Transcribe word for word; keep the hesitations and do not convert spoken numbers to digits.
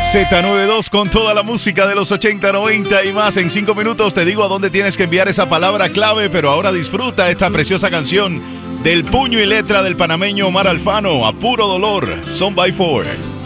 Z noventa y dos con toda la música de los ochenta, noventa y más. En cinco minutos te digo a dónde tienes que enviar esa palabra clave, pero ahora disfruta esta preciosa canción del puño y letra del panameño Omar Alfano, A Puro Dolor, Son by Four.